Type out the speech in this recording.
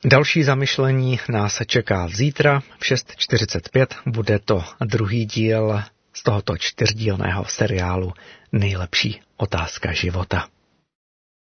Další zamyšlení nás čeká zítra v 6:45. Bude to druhý díl z tohoto 4dílného seriálu Nejlepší otázka života.